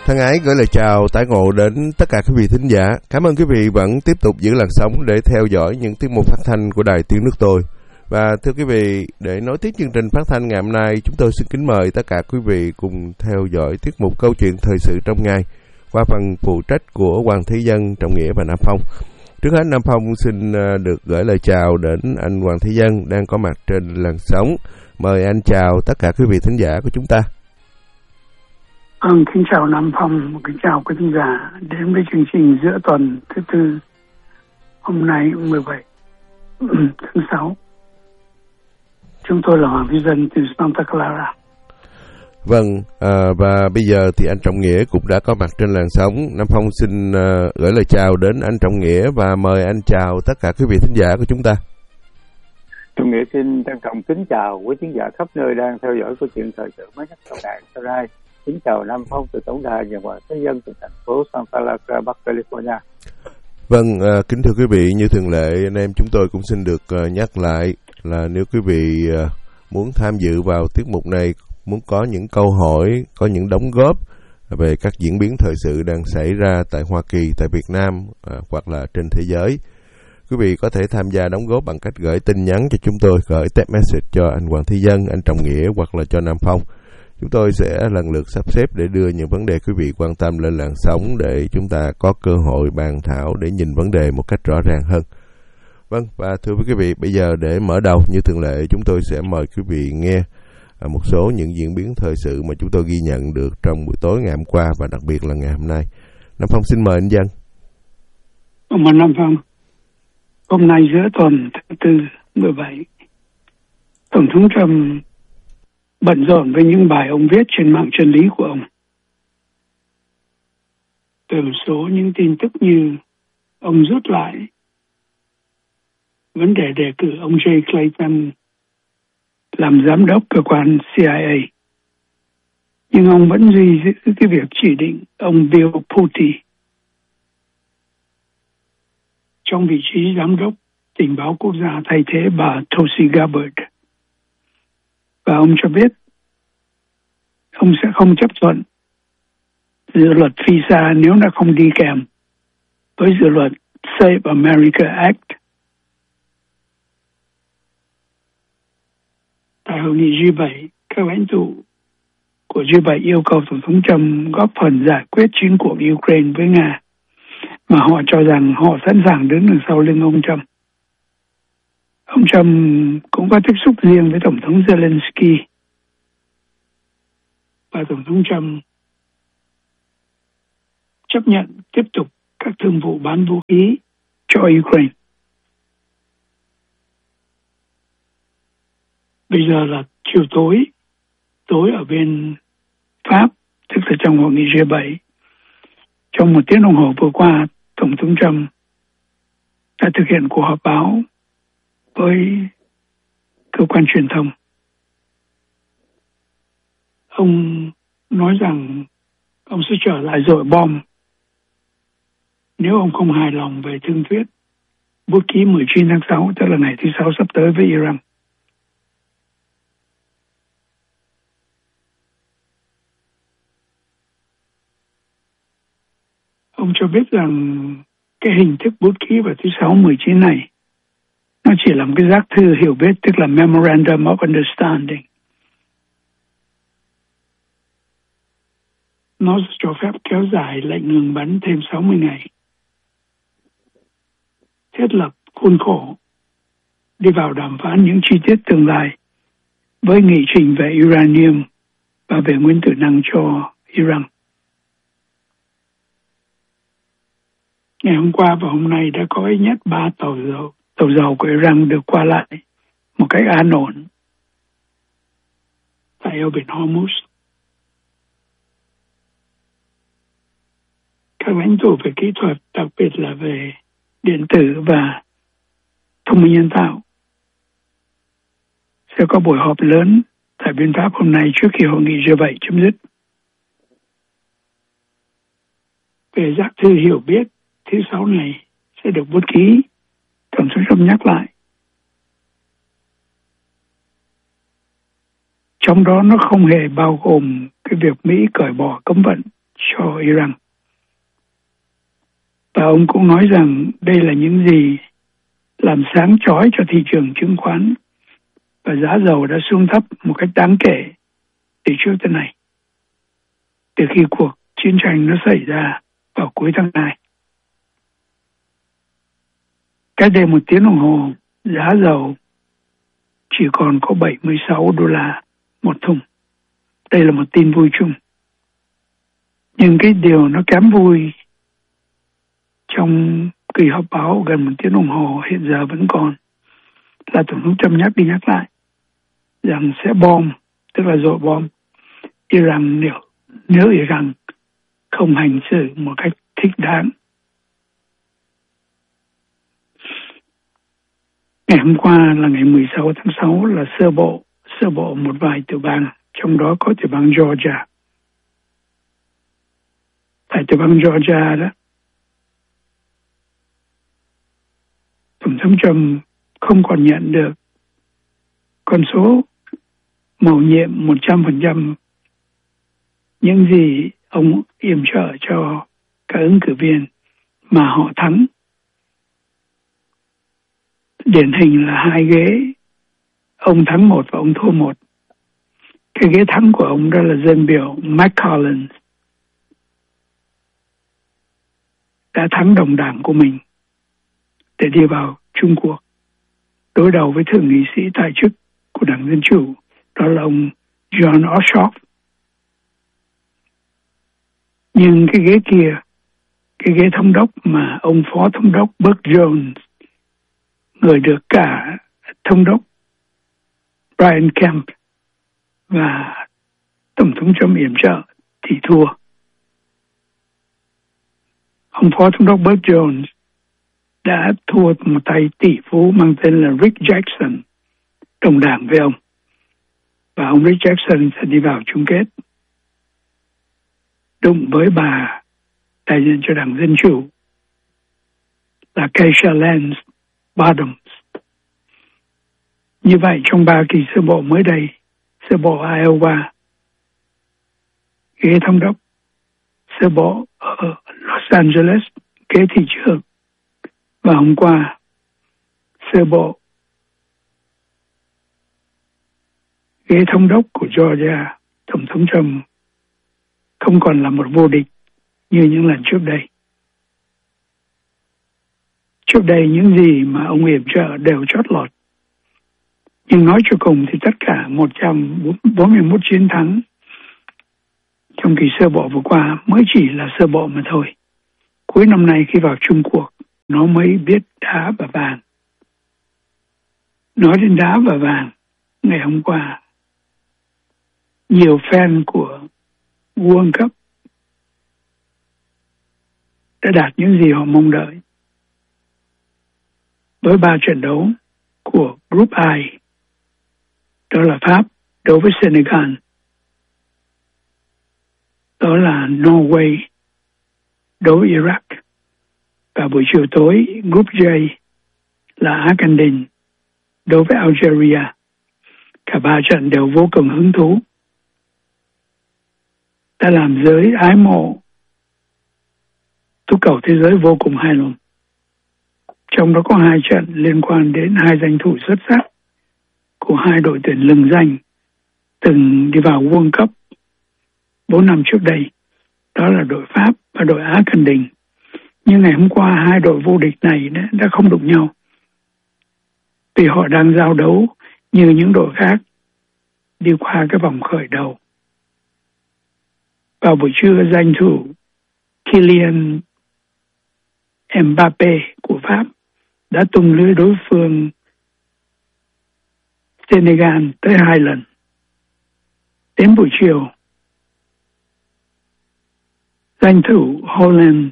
Thân ái gửi lời chào tái ngộ đến tất cả quý vị thính giả. Cảm ơn quý vị vẫn tiếp tục giữ làn sóng để theo dõi những tiết mục phát thanh của Đài Tiếng Nước Tôi. Và thưa quý vị, để nối tiếp chương trình phát thanh ngày hôm nay, chúng tôi xin kính mời tất cả quý vị cùng theo dõi tiết mục câu chuyện thời sự trong ngày qua phần phụ trách của Hoàng Thế Dân, Trọng Nghĩa và Nam Phong. Trước hết, Nam Phong xin được gửi lời chào đến anh Hoàng Thế Dân đang có mặt trên làn sóng. Mời anh chào tất cả quý vị thính giả của chúng ta. Kính chào Nam Phong, kính chào quý thính giả đến với chương trình giữa tuần thứ tư hôm nay 17 tháng 6. Chúng tôi là Hoàng Thế Dân từ Santa Clara. Vâng, và bây giờ thì anh Trọng Nghĩa cũng đã có mặt trên làn sóng. Nam Phong xin gửi lời chào đến anh Trọng Nghĩa và mời anh chào tất cả quý vị thính giả của chúng ta. Trọng Nghĩa xin trân trọng kính chào quý thính giả khắp nơi đang theo dõi câu chuyện thời sự mới nhất trong đài Sarai. Kính chào Nam Phong từ tổng đài và Hoàng Thế Dân từ thành phố Santa Clara, Bắc California. Vâng, kính thưa quý vị, như thường lệ, anh em chúng tôi cũng xin được nhắc lại là nếu quý vị muốn tham dự vào tiết mục này, muốn có những câu hỏi, có những đóng góp về các diễn biến thời sự đang xảy ra tại Hoa Kỳ, tại Việt Nam hoặc là trên thế giới, quý vị có thể tham gia đóng góp bằng cách gửi tin nhắn cho chúng tôi, gửi text message cho anh Hoàng Thế Dân, anh Trọng Nghĩa hoặc là cho Nam Phong. Chúng tôi sẽ lần lượt sắp xếp để đưa những vấn đề quý vị quan tâm lên làn sóng để chúng ta có cơ hội bàn thảo để nhìn vấn đề một cách rõ ràng hơn. Vâng, và thưa quý vị, bây giờ để mở đầu như thường lệ, chúng tôi sẽ mời quý vị nghe một số những diễn biến thời sự mà chúng tôi ghi nhận được trong buổi tối ngày hôm qua và đặc biệt là ngày hôm nay. Nam Phong xin mời anh Dân. Cảm ơn Nam Phong. Hôm nay giữa tuần thứ tư 17, Tổng thống Trump bận rộn với những bài ông viết trên mạng chân lý của ông. Từ số những tin tức như ông rút lại vấn đề đề cử ông Jay Clayton làm giám đốc cơ quan CIA, nhưng ông vẫn duy giữ cái việc chỉ định ông Bill Pulte trong vị trí giám đốc tình báo quốc gia thay thế bà Tulsi Gabbard. Và ông cho biết ông sẽ không chấp thuận dự luật FISA nếu nó không đi kèm với dự luật Save America Act. Tại hội nghị G7, các lãnh tụ của G7 yêu cầu Tổng thống Trump góp phần giải quyết chiến cuộc Ukraine với Nga, mà họ cho rằng họ sẵn sàng đứng đằng sau lưng ông Trump. Ông Trump cũng có tiếp xúc riêng với Tổng thống Zelensky, và Tổng thống Trump chấp nhận tiếp tục các thương vụ bán vũ khí cho Ukraine. Bây giờ là chiều tối ở bên Pháp, tức là trong hội nghị G7. Trong 1 tiếng đồng hồ vừa qua, Tổng thống Trump đã thực hiện cuộc họp báo với cơ quan truyền thông. Ông nói rằng ông sẽ trở lại dội bom nếu ông không hài lòng về thương thuyết bút ký 19 tháng 6, tức là ngày thứ Sáu sắp tới với Iran. Ông cho biết rằng cái hình thức bút ký vào thứ Sáu 19 này nó chỉ là một cái giác thư hiểu biết, tức là Memorandum of Understanding. Nó cho phép kéo dài lệnh ngừng bắn thêm 60 ngày, thiết lập khuôn khổ đi vào đàm phán những chi tiết tương lai với nghị trình về uranium và về nguyên tử năng cho Iran. Ngày hôm qua và hôm nay đã có ít nhất 3 tàu dầu của Iran được qua lại một cách an ổn tại eo biển Hormuz. Các lãnh tụ về kỹ thuật, đặc biệt là về điện tử và thông minh nhân tạo, sẽ có buổi họp lớn tại bên Pháp hôm nay trước khi hội nghị G7 chấm dứt. Về giác thư hiểu biết thứ Sáu này sẽ được bút ký, Tổng thống Trump nhắc lại. Trong đó nó không hề bao gồm cái việc Mỹ cởi bỏ cấm vận cho Iran. Và ông cũng nói rằng đây là những gì làm sáng chói cho thị trường chứng khoán và giá dầu đã xuống thấp một cách đáng kể từ trước tới nay, từ khi cuộc chiến tranh nó xảy ra vào cuối tháng 2. Cách đây 1 tiếng đồng hồ, giá dầu chỉ còn có $76 một thùng. Đây là một tin vui chung. Nhưng cái điều nó kém vui trong kỳ họp báo gần 1 tiếng đồng hồ hiện giờ vẫn còn là Tổng thống Trump nhắc đi nhắc lại rằng sẽ bom, tức là dội bom Iran nếu Iran không hành xử một cách thích đáng. Ngày hôm qua là ngày 16 tháng 6 là sơ bộ một vài tiểu bang, trong đó có tiểu bang Georgia. Tại tiểu bang Georgia đó, Tổng thống Trump không còn nhận được con số mầu nhiệm 100% những gì ông yểm trợ cho các ứng cử viên mà họ thắng. Điển hình là 2 ghế, ông thắng 1 và ông thua 1. Cái ghế thắng của ông đó là dân biểu Mike Collins, đã thắng đồng đảng của mình để đi vào Trung cuộc đối đầu với thượng nghị sĩ tại chức của Đảng Dân Chủ, đó là ông John Ossoff. Nhưng cái ghế kia, cái ghế thống đốc mà ông phó thống đốc Buck Jones, người được cả thống đốc Brian Kemp và Tổng thống Trump yểm trợ thì thua. Ông phó thống đốc Buck Jones đã thua một tay tỷ phú mang tên là Rick Jackson, đồng đảng với ông. Và ông Rick Jackson sẽ đi vào chung kết đụng với bà đại diện cho Đảng Dân Chủ là Keisha Lance Bottoms. Như vậy trong 3 kỳ sơ bộ mới đây, sơ bộ Iowa, ghế thống đốc, sơ bộ ở Los Angeles, ghế thị trưởng, và hôm qua sơ bộ ghế thống đốc của Georgia, Tổng thống Trump không còn là một vô địch như những lần trước đây. Trước đây những gì mà ông yểm trợ đều chót lọt. Nhưng nói cho cùng thì tất cả 141 chiến thắng trong kỳ sơ bộ vừa qua mới chỉ là sơ bộ mà thôi. Cuối năm nay khi vào chung cuộc, nó mới biết đá và vàng. Nói đến đá và vàng, ngày hôm qua, nhiều fan của World Cup đã đạt những gì họ mong đợi. Với 3 trận đấu của Group I, đó là Pháp đấu với Senegal, đó là Norway đối với Iraq, và buổi chiều tối Group J là Argentina đối với Algeria. Cả 3 trận đều vô cùng hứng thú, đã làm giới ái mộ足cầu thế giới vô cùng hài lòng. Trong đó có 2 trận liên quan đến 2 danh thủ xuất sắc của 2 đội tuyển lừng danh từng đi vào World Cup 4 năm trước đây, đó là đội Pháp và đội Argentina. Nhưng ngày hôm qua 2 đội vô địch này đã không đụng nhau vì họ đang giao đấu như những đội khác đi qua cái vòng khởi đầu. Vào buổi trưa, danh thủ Kylian Mbappé của Pháp đã tung lưới đối phương Senegal tới 2 lần. Đến buổi chiều, danh thủ Holland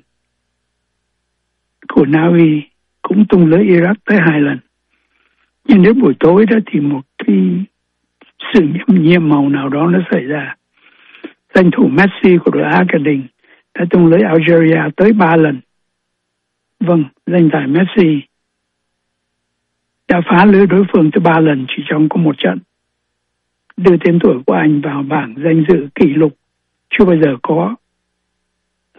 của Na Uy cũng tung lưới Iraq tới 2 lần. Nhưng đến buổi tối đó thì một cái sự nhiệm màu nào đó nó xảy ra. Danh thủ Messi của đội Argentina đã tung lưới Algeria tới 3 lần. Vâng, danh tài Messi đã phá lưới đối phương tới 3 lần chỉ trong có 1 trận, đưa tên tuổi của anh vào bảng danh dự kỷ lục chưa bao giờ có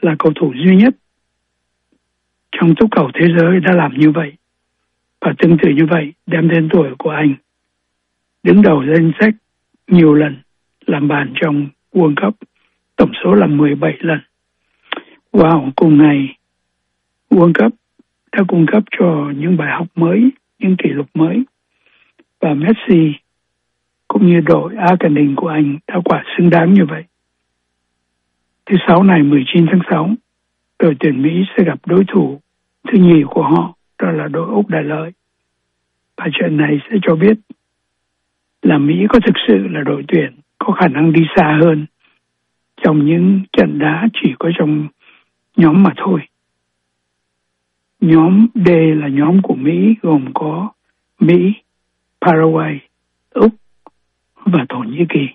là cầu thủ duy nhất trong túc cầu thế giới đã làm như vậy, và tương tự như vậy đem tên tuổi của anh đứng đầu danh sách nhiều lần làm bàn trong World Cup, tổng số là 17 lần. Wow, cùng ngày World Cup đã cung cấp cho những bài học mới, những kỷ lục mới, và Messi cũng như đội Argentina của anh đã quả xứng đáng như vậy. Thứ Sáu này 19 tháng 6, đội tuyển Mỹ sẽ gặp đối thủ thứ nhì của họ, đó là đội Úc Đại Lợi. Và trận này sẽ cho biết là Mỹ có thực sự là đội tuyển có khả năng đi xa hơn trong những trận đá chỉ có trong nhóm mà thôi. Nhóm D là nhóm của Mỹ, gồm có Mỹ, Paraguay, Úc và Thổ Nhĩ Kỳ.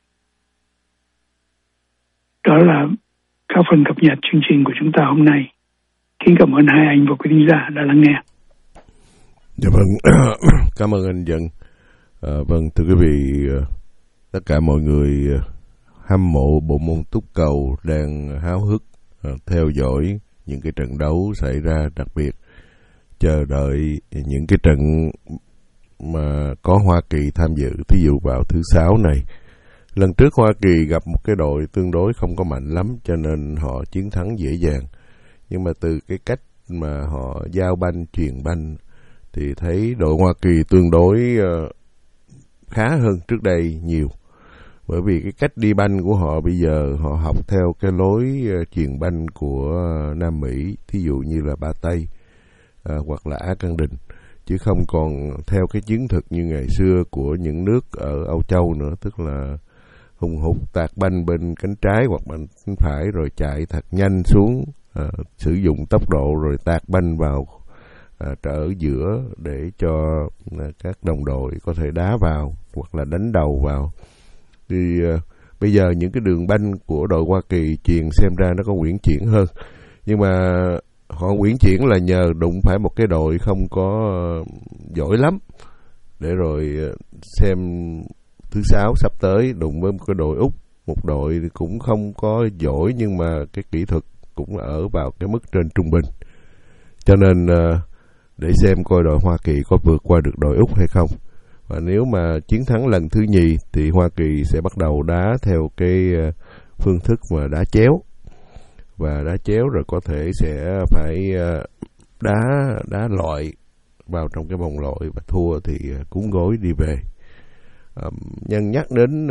Đó là các phần cập nhật chương trình của chúng ta hôm nay. Kính cảm ơn hai anh và quý khán giả đã lắng nghe. Dạ vâng, cảm ơn anh Dân. Vâng, thưa quý vị, tất cả mọi người hâm mộ bộ môn túc cầu đang háo hức theo dõi những cái trận đấu xảy ra, đặc biệt chờ đợi những cái trận mà có Hoa Kỳ tham dự, thí dụ vào thứ Sáu này. Lần trước Hoa Kỳ gặp một cái đội tương đối không có mạnh lắm, cho nên họ chiến thắng dễ dàng. Nhưng mà từ cái cách mà họ giao banh, truyền banh thì thấy đội Hoa Kỳ tương đối khá hơn trước đây nhiều. Bởi vì cái cách đi banh của họ bây giờ họ học theo cái lối truyền banh của Nam Mỹ, thí dụ như là Ba Tây hoặc là Argentina, chứ không còn theo cái chiến thuật như ngày xưa của những nước ở Âu Châu nữa, tức là hùng hục tạt banh bên cánh trái hoặc bên cánh phải rồi chạy thật nhanh xuống, sử dụng tốc độ rồi tạt banh vào trở giữa để cho các đồng đội có thể đá vào hoặc là đánh đầu vào. Thì bây giờ những cái đường banh của đội Hoa Kỳ truyền xem ra nó có uyển chuyển hơn, nhưng mà họ uyển chuyển là nhờ đụng phải một cái đội không có giỏi lắm, để rồi xem thứ Sáu sắp tới đụng với một cái đội Úc, một đội cũng không có giỏi nhưng mà cái kỹ thuật cũng ở vào cái mức trên trung bình, cho nên để xem coi đội Hoa Kỳ có vượt qua được đội Úc hay không. Và nếu mà chiến thắng lần thứ nhì thì Hoa Kỳ sẽ bắt đầu đá theo cái phương thức mà đá chéo, và đá chéo rồi có thể sẽ phải đá loại vào trong cái vòng loại, và thua thì cuốn gối đi về. Nhân nhắc đến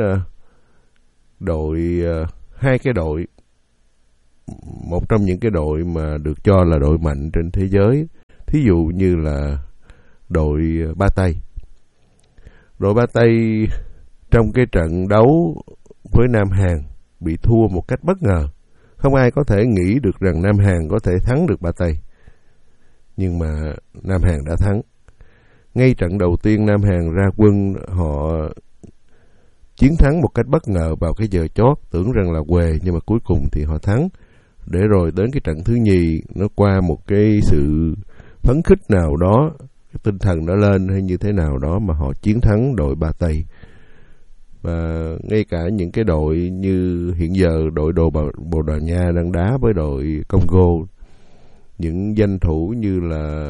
hai cái đội, một trong những cái đội mà được cho là đội mạnh trên thế giới, thí dụ như là đội Ba Tây. Đội Ba Tây trong cái trận đấu với Nam Hàn bị thua một cách bất ngờ. Không ai có thể nghĩ được rằng Nam Hàn có thể thắng được Ba Tây. Nhưng mà Nam Hàn đã thắng. Ngay trận đầu tiên Nam Hàn ra quân, họ chiến thắng một cách bất ngờ vào cái giờ chót, tưởng rằng là què, nhưng mà cuối cùng thì họ thắng. Để rồi đến cái trận thứ nhì, nó qua một cái sự phấn khích nào đó, cái tinh thần nó lên hay như thế nào đó mà họ chiến thắng đội Ba Tây. Và ngay cả những cái đội như hiện giờ đội Bồ Đào Nha đang đá với đội Congo, những danh thủ như là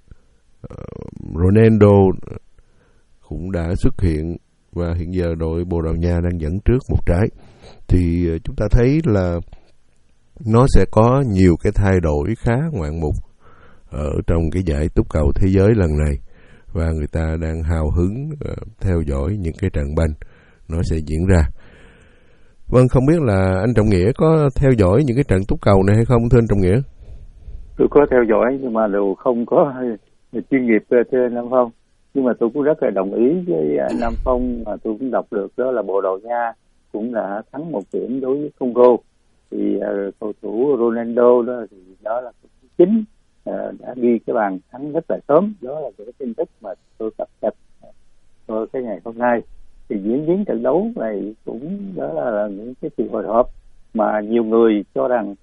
Ronaldo cũng đã xuất hiện, và hiện giờ đội Bồ Đào Nha đang dẫn trước một trái. Thì chúng ta thấy là nó sẽ có nhiều cái thay đổi khá ngoạn mục ở trong cái giải túc cầu thế giới lần này, và người ta đang hào hứng theo dõi những cái trận banh nó sẽ diễn ra. Vâng, không biết là anh Trọng Nghĩa có theo dõi những cái trận túc cầu này hay không, thưa anh Trọng Nghĩa? Tôi có theo dõi nhưng mà đều không có chuyên nghiệp thưa Nam Phong. Nhưng mà tôi cũng rất là đồng ý với Nam Phong, mà tôi cũng đọc được đó là Bồ Đào Nha cũng đã thắng một điểm đối với Congo. Thì cầu thủ Ronaldo đó thì đó là chính đã ghi cái bàn thắng rất là sớm. Đó là cái tin tức mà tôi cập nhật vào cái ngày hôm nay. Thì diễn biến trận đấu này cũng đó là những cái sự hồi hộp mà nhiều người cho rằng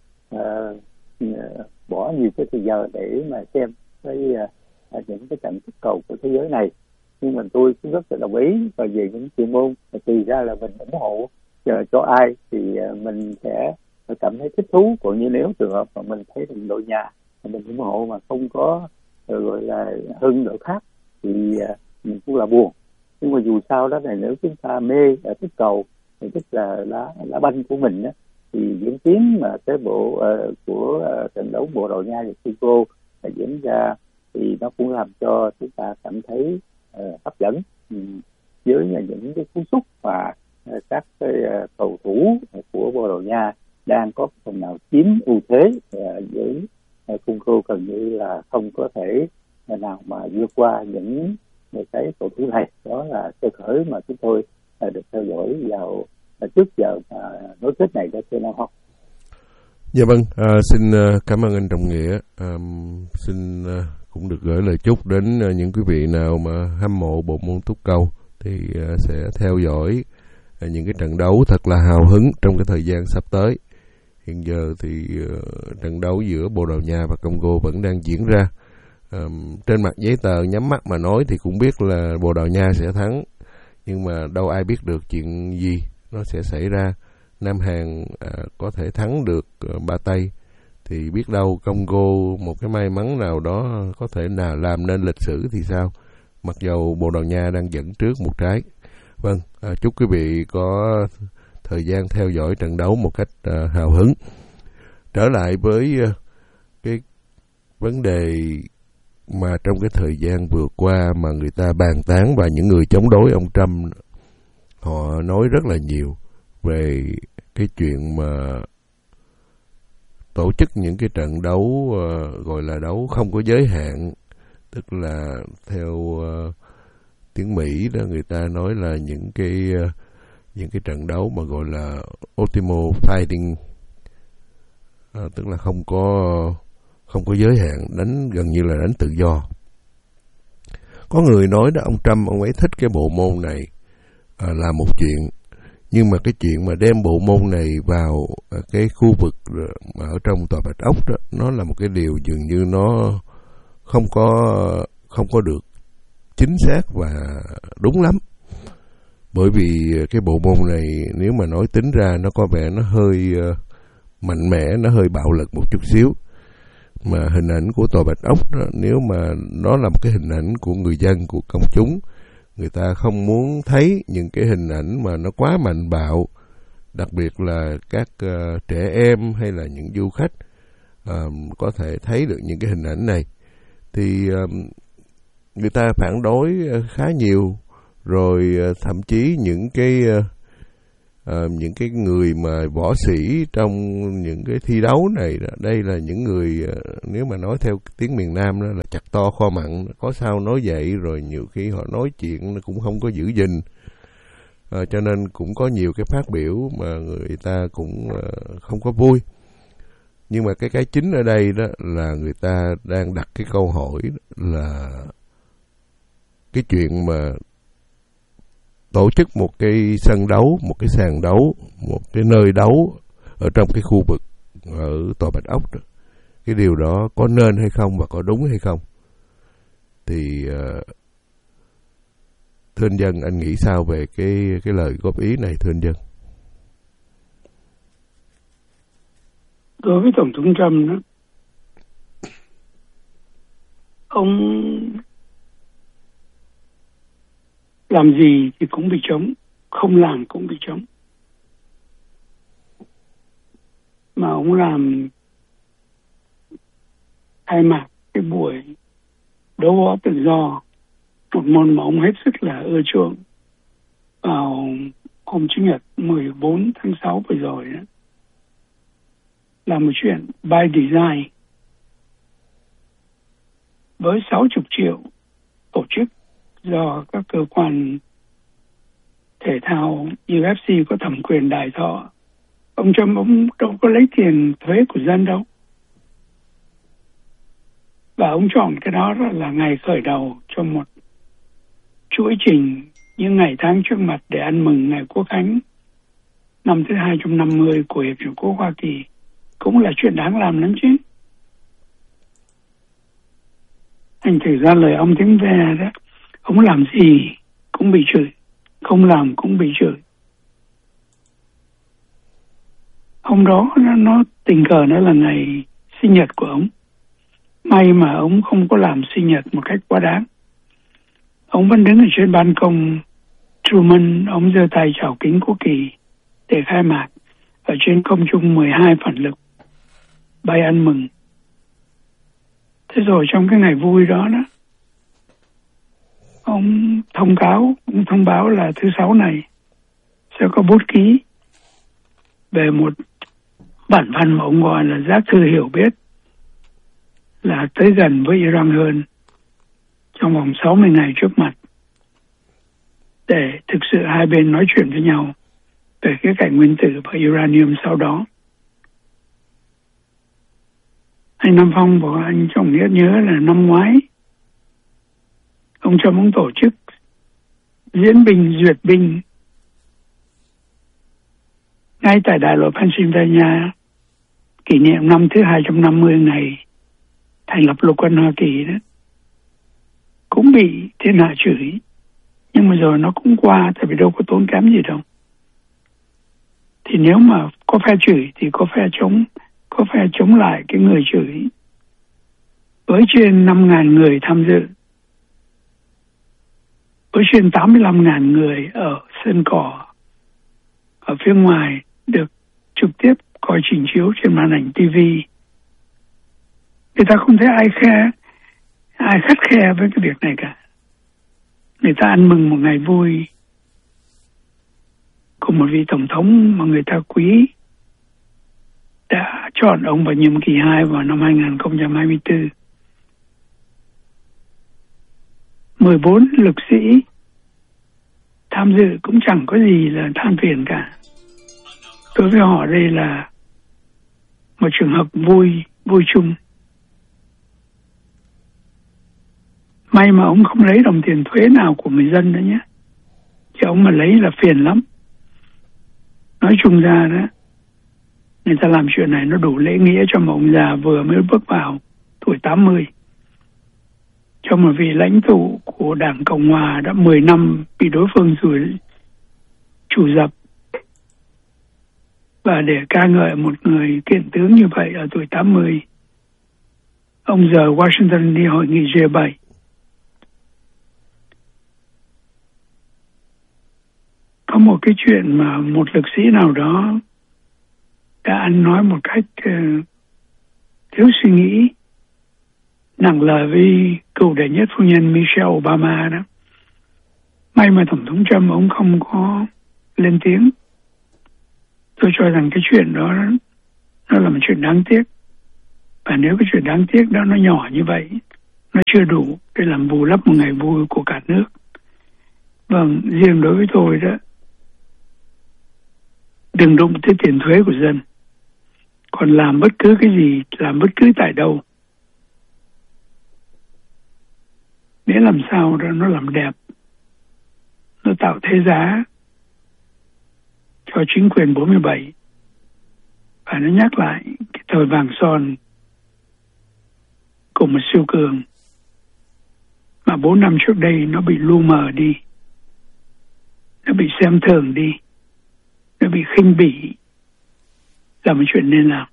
bỏ nhiều cái thời giờ để mà xem những cái trận túc cầu của thế giới này. Nhưng mà tôi cũng rất là đồng ý, và về những chuyên môn tùy ra là mình ủng hộ cho ai thì mình sẽ cảm thấy thích thú. Còn như nếu trường hợp mà mình thấy đồng đội nhà mình ủng hộ mà không có gọi là hơn đội khác thì mình cũng là buồn. Nhưng mà dù sao đó này, nếu chúng ta mê ở cái cầu thì tức là lá banh của mình đó, thì diễn tiến mà cái bộ của trận đấu Bồ Đào Nha và Mexico diễn ra thì nó cũng làm cho chúng ta cảm thấy hấp dẫn với những cái cú sút và các cái cầu thủ của Bồ Đào Nha đang có phần nào chiếm ưu thế với Congo gần như là không có thể nào mà vượt qua những cái cầu thủ này. Đó là cơ khởi mà chúng tôi được theo dõi vào trước giờ nối kết này cho Nam Học. Dạ vâng, xin cảm ơn anh Trọng Nghĩa. Xin cũng được gửi lời chúc đến những quý vị nào mà hâm mộ bộ môn túc cầu thì sẽ theo dõi những cái trận đấu thật là hào hứng trong cái thời gian sắp tới. Hiện giờ thì trận đấu giữa Bồ Đào Nha và Congo vẫn đang diễn ra. Trên mặt giấy tờ nhắm mắt mà nói thì cũng biết là Bồ Đào Nha sẽ thắng, nhưng mà đâu ai biết được chuyện gì nó sẽ xảy ra. Nam Hàn có thể thắng được Ba Tây thì biết đâu Congo một cái may mắn nào đó có thể nào làm nên lịch sử thì sao, mặc dầu Bồ Đào Nha đang dẫn trước một trái. Vâng, chúc quý vị có thời gian theo dõi trận đấu một cách hào hứng. Trở lại với cái vấn đề mà trong cái thời gian vừa qua mà người ta bàn tán và những người chống đối ông Trump họ nói rất là nhiều về cái chuyện mà tổ chức những cái trận đấu gọi là đấu không có giới hạn, tức là theo tiếng Mỹ đó người ta nói là những cái trận đấu mà gọi là Ultimate Fighting, tức là không có giới hạn, đánh gần như là đánh tự do. Có người nói đó ông Trump ông ấy thích cái bộ môn này là một chuyện, nhưng mà cái chuyện mà đem bộ môn này vào cái khu vực mà ở trong Tòa Bạch Ốc đó, nó là một cái điều dường như nó không có được chính xác và đúng lắm. Bởi vì cái bộ môn này nếu mà nói tính ra nó có vẻ nó hơi mạnh mẽ, nó hơi bạo lực một chút xíu. Mà hình ảnh của Tòa Bạch Ốc đó, nếu mà nó là một cái hình ảnh của người dân, của công chúng, người ta không muốn thấy những cái hình ảnh mà nó quá mạnh bạo, đặc biệt là các trẻ em hay là những du khách có thể thấy được những cái hình ảnh này. Thì người ta phản đối khá nhiều, rồi thậm chí những cái người mà võ sĩ trong những cái thi đấu này, đây là những người nếu mà nói theo tiếng miền Nam đó là chặt to kho mặn, có sao nói vậy, rồi nhiều khi họ nói chuyện nó cũng không có giữ gìn, cho nên cũng có nhiều cái phát biểu mà người ta cũng không có vui. Nhưng mà cái chính ở đây đó là người ta đang đặt cái câu hỏi là cái chuyện mà tổ chức một cái sân đấu, một cái sàn đấu, một cái nơi đấu ở trong cái khu vực ở Tòa Bạch Ốc đó, cái điều đó có nên hay không và có đúng hay không? Thì thưa anh Dân, anh nghĩ sao về cái lời góp ý này thưa anh Dân? Đối với Tổng thống Trump đó, ông làm gì thì cũng bị chống, không làm cũng bị chống. Mà ông làm khai mạc cái buổi đấu võ tự do, một môn mà ông hết sức là ưa chuộng, vào hôm Chủ nhật 14 tháng 6 vừa rồi đó, là một chuyện by design. Với 60 triệu tổ chức do các cơ quan thể thao UFC có thẩm quyền đài thọ, ông Trump ông đâu có lấy tiền thuế của dân đâu. Và ông chọn cái đó là ngày khởi đầu cho một chuỗi trình những ngày tháng trước mặt để ăn mừng ngày Quốc khánh năm thứ 250 của Hiệp chủng Quốc Hoa Kỳ. Cũng là chuyện đáng làm lắm chứ. Thành thử ra lời ông tiếng ve đó, ông làm gì cũng bị chửi, không làm cũng bị chửi. hôm đó nó tình cờ nó là ngày sinh nhật của ông. May mà ông không có làm sinh nhật một cách quá đáng. Ông vẫn đứng ở trên ban công Truman, ông giơ tay chào kính quốc kỳ để khai mạc. Ở trên không trung 12 phản lực bay ăn mừng. Thế rồi trong cái ngày vui đó ông thông báo là thứ Sáu này sẽ có bút ký về một bản văn mà ông gọi là giác thư hiểu biết, là tới gần với Iran hơn trong vòng 60 ngày trước mặt, để thực sự hai bên nói chuyện với nhau về cái cạnh nguyên tử và uranium sau đó. Anh Nam Phong và anh Trọng Nghĩa nhớ là năm ngoái ông Trump ông tổ chức diễn binh duyệt binh ngay tại đại lộ Pennsylvania, kỷ niệm năm thứ 250 ngày thành lập lục quân Hoa Kỳ đó, cũng bị thiên hạ chửi, nhưng mà rồi nó cũng qua, tại vì đâu có tốn kém gì đâu. Thì nếu mà có phe chửi thì có phe chống lại cái người chửi. Với trên 5.000 người tham dự, với trên 85.000 người ở sân cỏ ở phía ngoài được trực tiếp coi trình chiếu trên màn ảnh TV. Người ta không thấy ai khắt khe với cái việc này cả. Người ta ăn mừng một ngày vui của một vị tổng thống mà người ta quý, đã chọn ông vào nhiệm kỳ 2 vào năm 2024. 14 lực sĩ tham dự cũng chẳng có gì là than phiền cả. Đối với họ đây là một trường hợp vui chung. May mà ông không lấy đồng tiền thuế nào của người dân nữa nhé, chứ ông mà lấy là phiền lắm. Nói chung ra đó, người ta làm chuyện này nó đủ lễ nghĩa cho một ông già vừa mới bước vào tuổi 80. Cho một vị lãnh tụ của Đảng Cộng Hòa đã 10 năm bị đối phương chủ dập. Và để ca ngợi một người kiện tướng như vậy ở tuổi 80, ông giờ Washington đi hội nghị G7. Có một cái chuyện mà một lực sĩ nào đó đã ăn nói một cách thiếu suy nghĩ, nặng lời với cựu đệ nhất phu nhân Michelle Obama đó. May mà Tổng thống Trump ông không có lên tiếng. Tôi cho rằng cái chuyện đó nó là một chuyện đáng tiếc. Và nếu cái chuyện đáng tiếc đó nó nhỏ như vậy, nó chưa đủ để làm bù lấp một ngày vui của cả nước. Vâng, riêng đối với tôi đó, đừng đụng tới tiền thuế của dân. Còn làm bất cứ cái gì, làm bất cứ tại đâu, miễn làm sao đó nó làm đẹp, nó tạo thế giá cho chính quyền 47. Và nó nhắc lại cái thời vàng son của một siêu cường mà 4 năm trước đây nó bị lu mờ đi, nó bị xem thường đi, nó bị khinh bỉ, là một chuyện nên làm.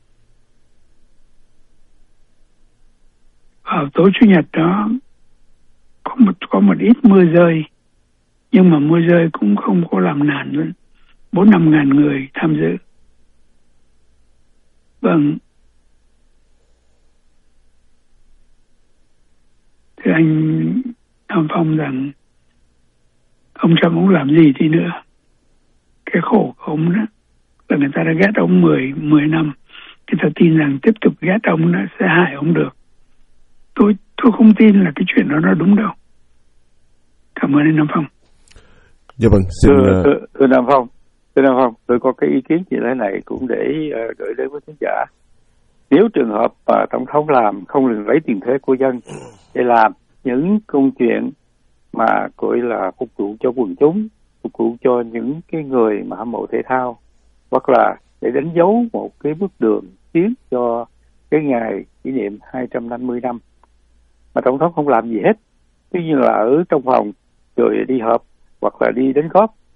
Vào tối Chủ nhật đó có một ít mưa rơi, nhưng mà mưa rơi cũng không có làm nản luôn. 4-5 ngàn người tham dự. Vâng. Thưa anh Nam Phong rằng ông Trump ông làm gì thì nữa, cái khổ của ông đó là người ta đã ghét ông 10 năm. Người ta tin rằng tiếp tục ghét ông nó sẽ hại ông được. Tôi không tin là cái chuyện đó nó đúng đâu. Cảm ơn anh Nam Phong. Dạ vâng, xin... Thưa Nam Phong, tôi có cái ý kiến như thế này cũng để gửi đến với khán giả. Nếu trường hợp Tổng thống làm không được lấy tiền thuế của dân để làm những công chuyện mà gọi là phục vụ cho quần chúng, phục vụ cho những cái người mà hâm mộ thể thao, hoặc là để đánh dấu một cái bước đường tiến cho cái ngày kỷ niệm 250 năm, mà Tổng thống không làm gì hết, tuy nhiên là ở trong phòng rồi đi họp hoặc là đi đánh góp,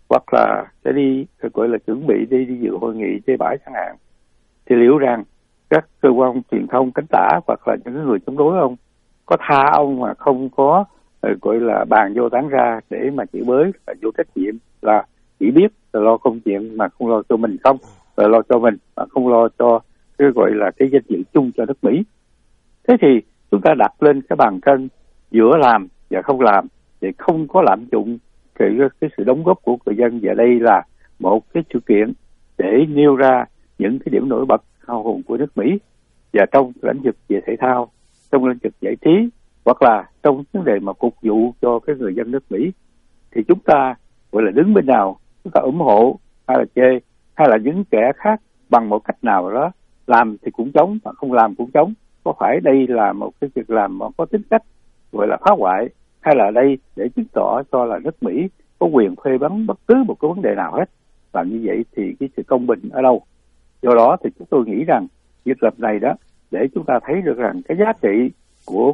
hoặc là sẽ đi gọi là chuẩn bị đi dự hội nghị T7 chẳng hạn, thì liệu rằng các cơ quan truyền thông cánh tả hoặc là những người chống đối ông có tha ông mà không có gọi là bàn vô tán ra để mà chửi bới và vô trách nhiệm, là chỉ biết là lo công chuyện mà không lo cho mình không, rồi lo cho mình mà không lo cho cái gọi là cái danh dự chung cho nước Mỹ. Thế thì chúng ta đặt lên cái bàn cân giữa làm và không làm, để không có lạm dụng cái sự đóng góp của người dân, và đây là một cái sự kiện để nêu ra những cái điểm nổi bật hào hùng của nước Mỹ, và trong lĩnh vực về thể thao, trong lĩnh vực giải trí, hoặc là trong vấn đề mà phục vụ cho cái người dân nước Mỹ, thì chúng ta gọi là đứng bên nào, chúng ta ủng hộ hay là chê, hay là những kẻ khác bằng một cách nào đó, làm thì cũng chống mà không làm cũng chống. Có phải đây là một cái việc làm mà có tính cách gọi là phá hoại, hay là đây để chứng tỏ cho là nước Mỹ có quyền phê phán bất cứ một cái vấn đề nào hết? Và như vậy thì cái sự công bình ở đâu? Do đó thì chúng tôi nghĩ rằng việc làm này đó để chúng ta thấy được rằng cái giá trị của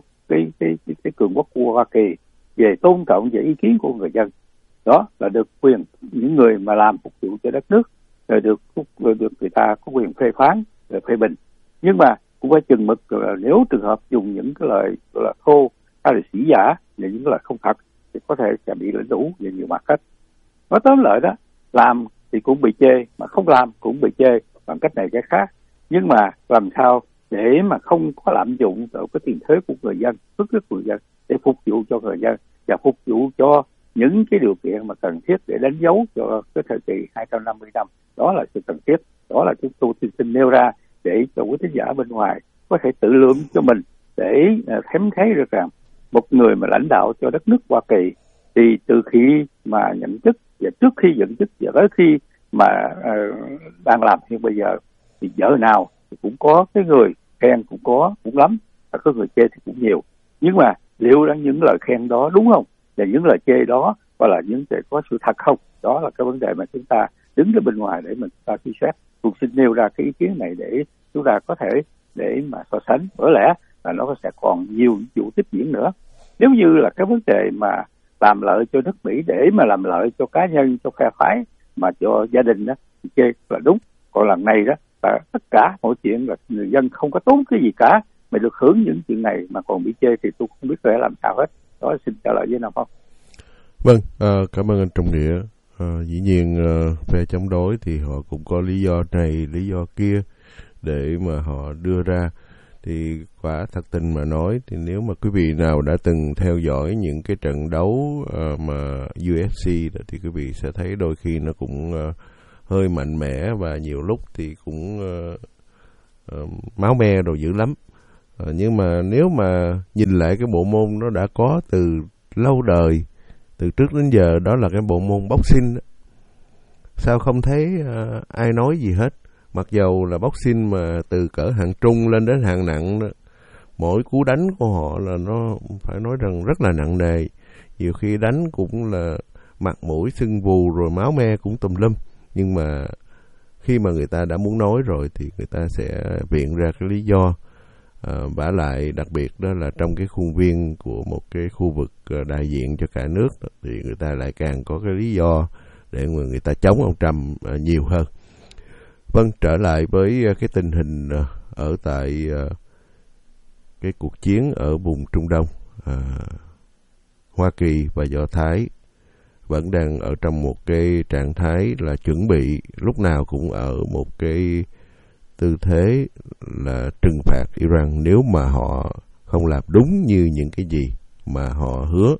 cái cường quốc của Hoa Kỳ về tôn trọng về ý kiến của người dân, đó là được quyền những người mà làm phục vụ cho đất nước, rồi được người ta có quyền phê phán, rồi phê bình. Nhưng mà cũng phải chừng mực là nếu trường hợp dùng những cái lời gọi là thô hay là sĩ giả, và những cái lời không thật, thì có thể sẽ bị lãnh đủ về nhiều mặt hết. Nói tóm lại đó, làm thì cũng bị chê, mà không làm cũng bị chê bằng cách này cái khác. Nhưng mà làm sao để mà không có lạm dụng vào cái tiền thuế của người dân, phước đức người dân, để phục vụ cho người dân và phục vụ cho những cái điều kiện mà cần thiết để đánh dấu cho cái thời kỳ 250 năm. Đó là sự cần thiết, đó là chúng tôi xin nêu ra để cho quý thính giả bên ngoài có thể tự lượng cho mình, để thấy được rằng một người mà lãnh đạo cho đất nước Hoa Kỳ thì từ khi mà nhận chức và trước khi nhận chức và tới khi mà đang làm như bây giờ, thì giờ nào thì cũng có cái người khen cũng lắm, và có người chê thì cũng nhiều. Nhưng mà liệu rằng những lời khen đó đúng không, và những lời chê đó hoặc là những cái có sự thật không, đó là cái vấn đề mà chúng ta đứng ở bên ngoài để mình ta suy xét. Tôi xin nêu ra cái ý kiến này để chúng ta có thể để mà so sánh. Bởi lẽ là nó sẽ còn nhiều vụ tiếp diễn nữa. Nếu như là cái vấn đề mà làm lợi cho nước Mỹ để mà làm lợi cho cá nhân, cho phe phái, mà cho gia đình đó, thì chê là đúng. Còn lần này đó là tất cả mọi chuyện là người dân không có tốn cái gì cả, mà được hưởng những chuyện này mà còn bị chê thì tôi không biết phải làm sao hết. Đó, xin trả lời với Nam Phong. Vâng, cảm ơn anh Trọng Nghĩa. Dĩ nhiên phe chống đối thì họ cũng có lý do này, lý do kia để mà họ đưa ra. Thì quả thật tình mà nói, thì nếu mà quý vị nào đã từng theo dõi những cái trận đấu mà UFC đó, thì quý vị sẽ thấy đôi khi nó cũng hơi mạnh mẽ, và nhiều lúc thì cũng máu me đồ dữ lắm. Nhưng mà nếu mà nhìn lại cái bộ môn nó đã có từ lâu đời, từ trước đến giờ, đó là cái bộ môn boxing đó. Sao không thấy ai nói gì hết? Mặc dầu là boxing mà từ cỡ hạng trung lên đến hạng nặng đó, mỗi cú đánh của họ là nó phải nói rằng rất là nặng nề. Nhiều khi đánh cũng là mặt mũi sưng vù, rồi máu me cũng tùm lum. Nhưng mà khi mà người ta đã muốn nói rồi thì người ta sẽ viện ra cái lý do. Vả lại đặc biệt đó là trong cái khuôn viên của một cái khu vực đại diện cho cả nước đó, thì người ta lại càng có cái lý do để mà người ta chống ông Trump nhiều hơn. Vâng, trở lại với cái tình hình ở tại cái cuộc chiến ở vùng Trung Đông. Hoa Kỳ và Do Thái vẫn đang ở trong một cái trạng thái là chuẩn bị lúc nào cũng ở một cái tư thế là trừng phạt Iran nếu mà họ không làm đúng như những cái gì mà họ hứa.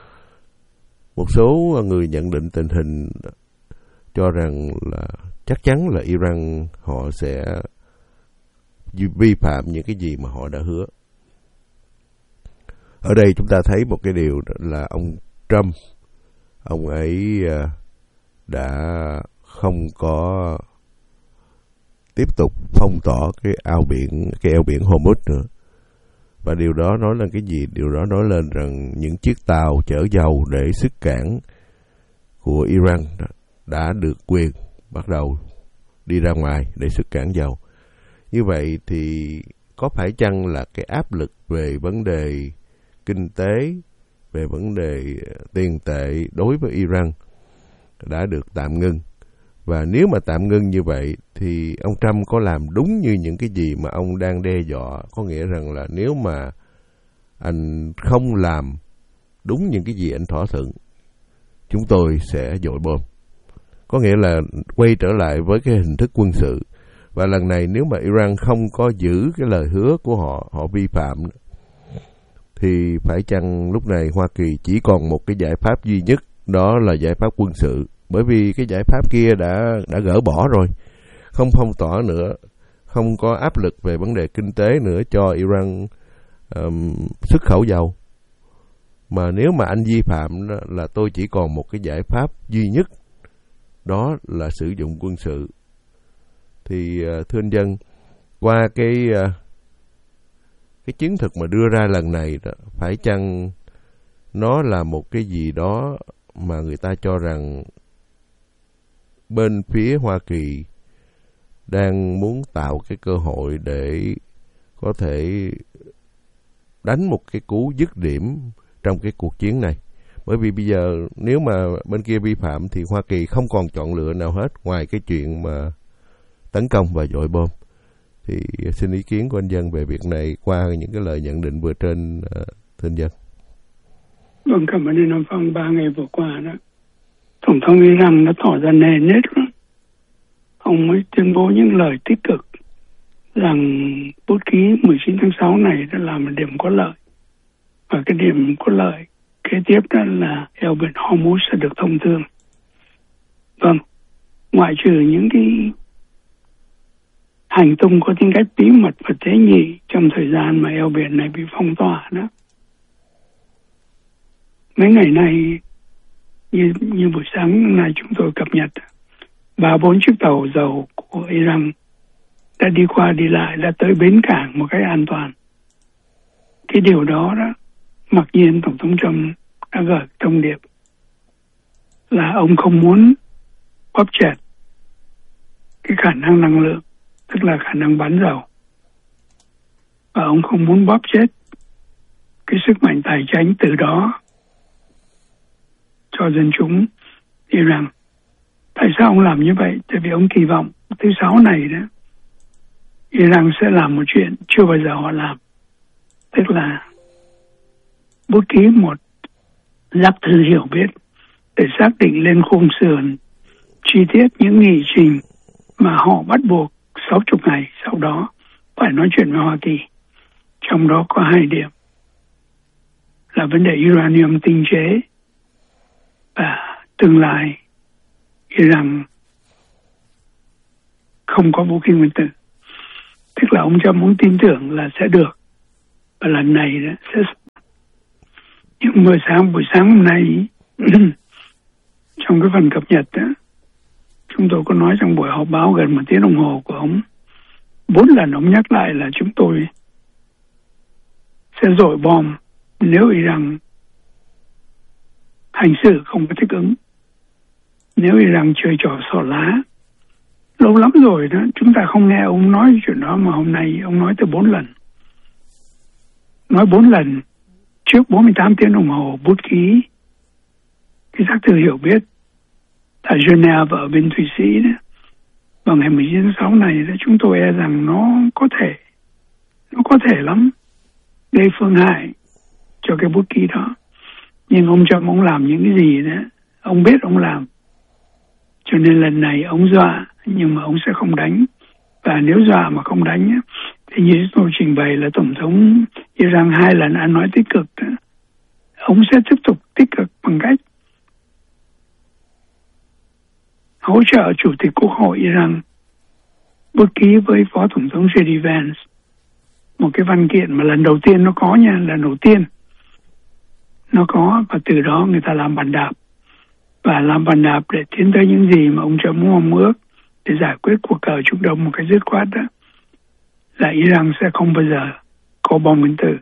Một số người nhận định tình hình cho rằng là chắc chắn là Iran họ sẽ vi phạm những cái gì mà họ đã hứa. Ở đây chúng ta thấy một cái điều là ông Trump, ông ấy đã không có tiếp tục phong tỏa cái eo biển Hormuz nữa. Và điều đó nói lên cái gì? Điều đó nói lên rằng những chiếc tàu chở dầu để xuất cảng của Iran đã được quyền bắt đầu đi ra ngoài để xuất cảng dầu. Như vậy thì có phải chăng là cái áp lực về vấn đề kinh tế, về vấn đề tiền tệ đối với Iran đã được tạm ngưng. Và nếu mà tạm ngưng như vậy thì ông Trump có làm đúng như những cái gì mà ông đang đe dọa? Có nghĩa rằng là nếu mà anh không làm đúng những cái gì anh thỏa thuận, chúng tôi sẽ dội bom. Có nghĩa là quay trở lại với cái hình thức quân sự. Và lần này nếu mà Iran không có giữ cái lời hứa của họ, họ vi phạm, thì phải chăng lúc này Hoa Kỳ chỉ còn một cái giải pháp duy nhất, đó là giải pháp quân sự. Bởi vì cái giải pháp kia đã gỡ bỏ rồi, không phong tỏa nữa, không có áp lực về vấn đề kinh tế nữa cho Iran xuất khẩu dầu. Mà nếu mà anh vi phạm là tôi chỉ còn một cái giải pháp duy nhất, đó là sử dụng quân sự. Thì thưa anh Dân, qua cái chứng thực mà đưa ra lần này đó, phải chăng nó là một cái gì đó mà người ta cho rằng bên phía Hoa Kỳ đang muốn tạo cái cơ hội để có thể đánh một cái cú dứt điểm trong cái cuộc chiến này? Bởi vì bây giờ nếu mà bên kia vi phạm thì Hoa Kỳ không còn chọn lựa nào hết ngoài cái chuyện mà tấn công và dội bom. Thì xin ý kiến của anh Dân về việc này qua những cái lời nhận định vừa trên, thưa anh Dân. Vâng, cảm ơn anh Phong. 3 ngày vừa qua đó, Tổng thống Iran đã tỏ ra nề nếp lắm. Ông mới tuyên bố những lời tích cực rằng bút ký 19 tháng 6 này đã là một điểm có lợi. Và cái điểm có lợi kế tiếp đó là eo biển Hormuz sẽ được thông thương. Vâng, ngoại trừ những cái hành tung có tính cách bí mật và tế nhị trong thời gian mà eo biển này bị phong tỏa đó. Mấy ngày nay, như buổi sáng nay chúng tôi cập nhật, 3-4 chiếc tàu dầu của Iran đã đi qua đi lại, đã tới bến cảng một cách an toàn. Cái điều đó mặc nhiên Tổng thống Trump đã gửi thông điệp là ông không muốn bóp chặt cái khả năng năng lượng, tức là khả năng bán dầu. Và ông không muốn bóp chết cái sức mạnh tài chính từ đó cho dân chúng Iran. Tại sao ông làm như vậy? Tại vì ông kỳ vọng thứ Sáu này đó, Iran sẽ làm một chuyện chưa bao giờ họ làm. Tức là bút ký một giáp thư hiểu biết để xác định lên khung sườn chi tiết những nghị trình mà họ bắt buộc 60 ngày sau đó phải nói chuyện với Hoa Kỳ. Trong đó có 2 điểm là vấn đề uranium tinh chế và tương lai Iran không có vũ khí nguyên tử. Tức là ông Trump muốn tin tưởng là sẽ được, và lần này sẽ. Nhưng buổi sáng hôm nay trong cái phần cập nhật đó, chúng tôi có nói trong buổi họp báo gần 1 tiếng đồng hồ của ông, 4 lần ông nhắc lại là chúng tôi sẽ dội bom nếu Iran hành xử không có thích ứng, nếu Iran chơi trò xỏ lá. Lâu lắm rồi đó, chúng ta không nghe ông nói chuyện đó, mà hôm nay ông nói tới 4 lần. Nói 4 lần trước 48 tiếng đồng hồ bút ký cái xác thư hiểu biết tại Geneva ở bên Thụy Sĩ đó, vào ngày 19 tháng 6 này đó, chúng tôi e rằng nó có thể lắm gây phương hại cho cái bút ký đó. Nhưng ông Trump ông làm những cái gì đó, ông biết ông làm. Cho nên lần này ông dọa nhưng mà ông sẽ không đánh. Và nếu dọa mà không đánh thì như tôi trình bày là Tổng thống Iran 2 lần ăn nói tích cực đó, ông sẽ tiếp tục tích cực bằng cách hỗ trợ Chủ tịch Quốc hội Iran bút ký với Phó Tổng thống J.D. Vance một cái văn kiện mà lần đầu tiên nó có nha, lần đầu tiên nó có, và từ đó người ta làm bàn đạp, và làm bàn đạp để tiến tới những gì mà ông Trump mong ước để giải quyết cuộc cờ Trung Đông một cái dứt khoát đó, là Iran sẽ không bao giờ có bom nguyên tử,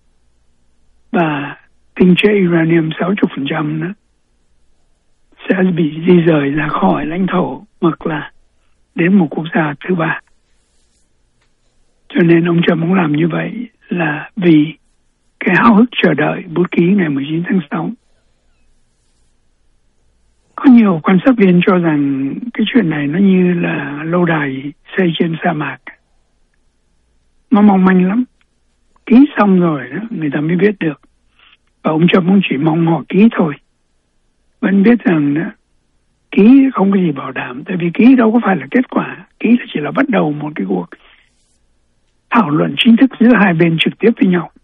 và tinh chế uranium 60% đó sẽ bị di rời ra khỏi lãnh thổ hoặc là đến một quốc gia thứ ba. Cho nên ông Trump muốn làm như vậy là vì cái háo hức chờ đợi bút ký ngày 19 tháng 6. Có nhiều quan sát viên cho rằng cái chuyện này nó như là lâu đài xây trên sa mạc. Nó mong manh lắm. Ký xong rồi đó, người ta mới biết được. Và ông Trump cũng chỉ mong họ ký thôi. Vẫn biết rằng đó, ký không có gì bảo đảm. Tại vì ký đâu có phải là kết quả. Ký là chỉ là bắt đầu một cái cuộc thảo luận chính thức giữa hai bên trực tiếp với nhau.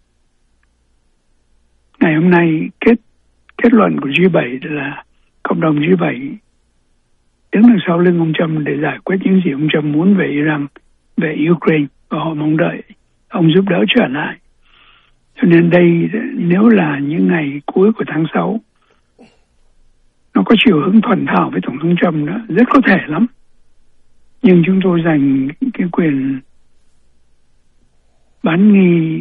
Ngày hôm nay kết luận của G7 là cộng đồng G7 đứng đằng sau lưng ông Trump để giải quyết những gì ông Trump muốn về Iran, về Ukraine, và họ mong đợi ông giúp đỡ trở lại. Cho nên đây, nếu là những ngày cuối của tháng 6, nó có chiều hướng thuần thảo với Tổng thống Trump nữa, rất có thể lắm. Nhưng chúng tôi dành cái quyền bán nghi,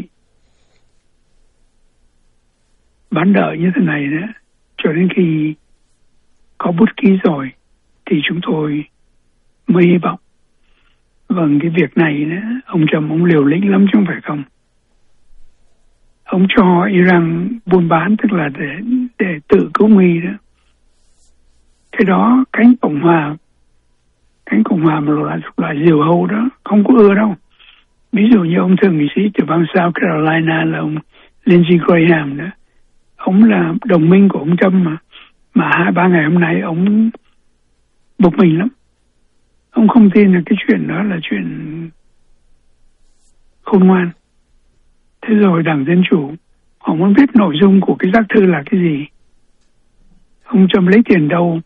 bán đợi như thế này đó, cho đến khi có bút ký rồi thì chúng tôi mới hy vọng. Vâng, cái việc này đó, ông Trump ông liều lĩnh lắm chứ không phải không. Ông cho Iran buôn bán, tức là để tự cứu nguy đó. Cái đó cánh Cộng hòa mà loại diều hâu đó không có ưa đâu. Ví dụ như ông thượng nghị sĩ từ bang South Carolina là ông Lindsey Graham đó. Ông là đồng minh của ông Trump mà 2-3 ngày hôm nay ông bực mình lắm. Ông không tin là cái chuyện đó là chuyện khôn ngoan. Thế rồi Đảng Dân Chủ họ muốn biết nội dung của cái giác thư là cái gì. Ông Trump lấy tiền đâu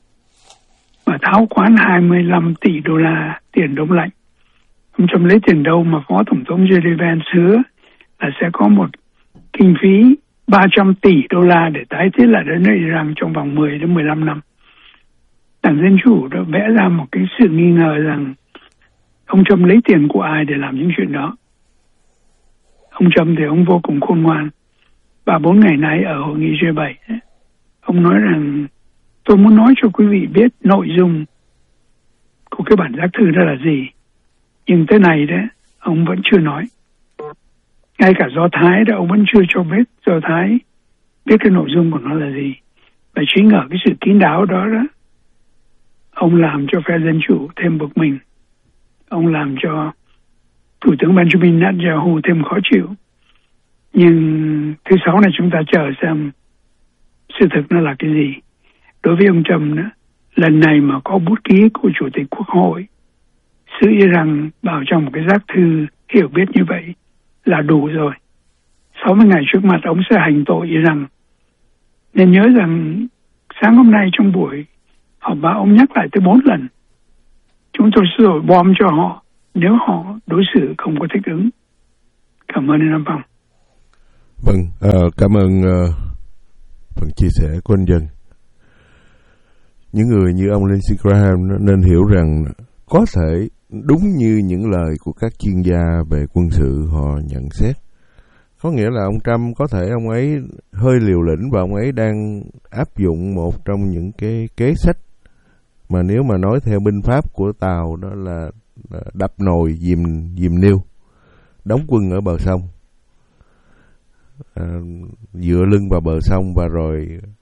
mà tháo khoán 25 tỷ đô la tiền đông lạnh. Ông Trump lấy tiền đâu mà Phó Tổng thống J.D. Vance hứa là sẽ có một kinh phí 300 tỷ đô la để tái thiết lại đất nước Iran trong vòng 10 đến 15 năm. Đảng Dân Chủ đã vẽ ra một cái sự nghi ngờ rằng ông Trump lấy tiền của ai để làm những chuyện đó. Ông Trump thì ông vô cùng khôn ngoan. 3-4 ngày nay ở hội nghị G7, ông nói rằng tôi muốn nói cho quý vị biết nội dung của cái bản giác thư đó là gì. Nhưng tới này đấy, ông vẫn chưa nói. Ngay cả Do Thái đó, ông vẫn chưa cho biết Do Thái biết cái nội dung của nó là gì. Và chính ở cái sự kín đáo đó đó, ông làm cho phe Dân Chủ thêm bực mình. Ông làm cho Thủ tướng Benjamin Netanyahu thêm khó chịu. Nhưng thứ Sáu này chúng ta chờ xem sự thực nó là cái gì. Đối với ông Trump nữa, lần này mà có bút ký của Chủ tịch Quốc hội xứ Iran bảo trong một cái giác thư hiểu biết như vậy là đủ rồi. 60 ngày trước mặt ông sẽ hành tội Iran. Nên nhớ rằng sáng hôm nay trong buổi họp báo ông nhắc lại tới 4 lần. Chúng tôi sẽ đổi bom cho họ nếu họ đối xử không có thích ứng. Cảm ơn anh Phong. Vâng, cảm ơn phần chia sẻ của anh Dân. Những người như ông Lindsey Graham nên hiểu rằng có thể đúng như những lời của các chuyên gia về quân sự họ nhận xét. Có nghĩa là ông Trump có thể ông ấy hơi liều lĩnh và ông ấy đang áp dụng một trong những cái kế sách mà nếu mà nói theo binh pháp của Tàu đó là đập nồi dìm niêu, đóng quân ở bờ sông, dựa lưng vào bờ sông và rồi